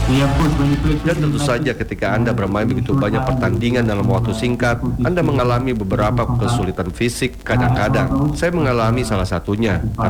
Dan tentu saja ketika Anda bermain begitu banyak pertandingan dalam waktu singkat, Anda mengalami beberapa kesulitan fisik kadang-kadang. Saya mengalami salah satunya.